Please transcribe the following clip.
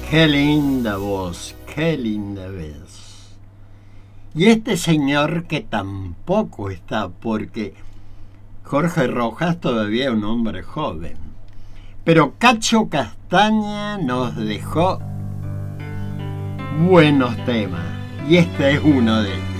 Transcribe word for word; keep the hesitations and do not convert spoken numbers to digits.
Qué linda voz, qué linda voz. Y este señor que tampoco está, porque Jorge Rojas todavía es un hombre joven. Pero Cacho Castaña nos dejó buenos temas. Y este es uno de ellos.